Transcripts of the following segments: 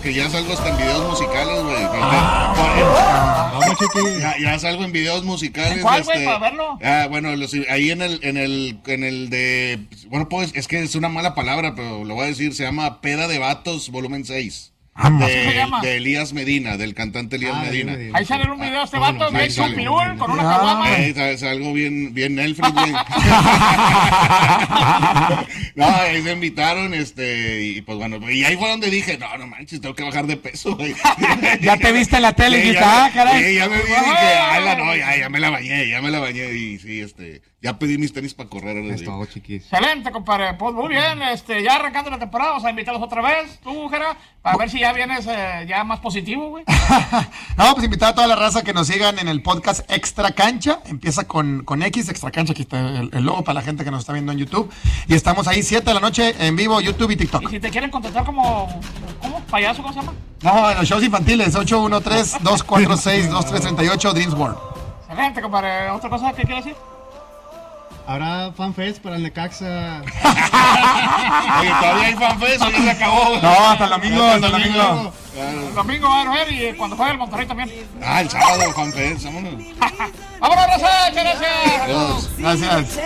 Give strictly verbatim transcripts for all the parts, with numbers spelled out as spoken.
que ya salgo hasta en videos musicales, güey. Ah, vamos, chiqui. Ya, ya salgo en videos musicales. ¿En cuál, güey, este, para verlo? Ah, bueno, los- ahí en el, en el, en el de, bueno, pues, es que es una mala palabra, pero lo voy a decir, se llama Peda de Vatos, volumen seis. ¿Así se De, llama? de Elías Medina, del cantante Elías Ah, Medina. Elías Medina. Ahí sale en un video este Ah, vato, bueno, me ahí echa un sale. pirul con una Ah. caguama. Eh, es algo bien, bien Nelfrid, güey. No, ahí se invitaron, este, y pues bueno, y ahí fue donde dije, no, no manches, tengo que bajar de peso, güey. Ya te viste en la tele y Sí, dijiste, ya, ah, caray. sí, ya me vi y dije, ala, no, ya, ya me la bañé, ya me la bañé, y sí, este, ya pedí mis tenis para correr. ahora Es sí. todo, chiquis. Excelente, compadre. Pues muy bien, este, ya arrancando la temporada, vamos a invitarlos otra vez, tú, Jera, para ver si ya vienes eh, ya más positivo, güey. No, pues invitar a toda la raza que nos sigan en el podcast Extra Cancha. Empieza con, con X, Extra Cancha. Aquí está el, el logo para la gente que nos está viendo en YouTube. Y estamos ahí siete de la noche en vivo, YouTube y Y TikTok. si te quieren contratar como, ¿cómo? ¿Payaso? ¿Cómo se llama? No, en los shows infantiles, ocho uno tres, dos cuatro seis, dos tres tres ocho, Dreams World. Excelente, compadre. ¿Otra cosa que quieres decir? Habrá fanfest para el Necaxa. Oye, todavía hay fanfest, o ya se acabó. No, hasta el domingo, hasta el domingo. El domingo va a haber y cuando juegue el Monterrey también. Ah, el sábado, fanfest, vámonos. ¡Vámonos, Rosa! ¡Muchas gracias! Adiós. Gracias.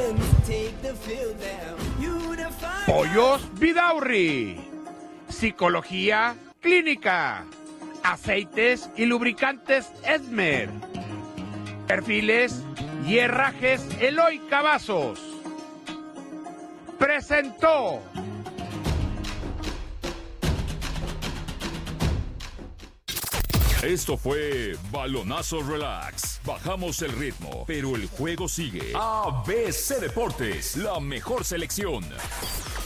Pollos Vidaurri. Psicología clínica. Aceites y lubricantes Esmer. Perfiles y herrajes Eloy Cavazos. Presentó. Esto fue Balonazo Relax. Bajamos el ritmo, pero el juego sigue. A B C Deportes, la mejor selección.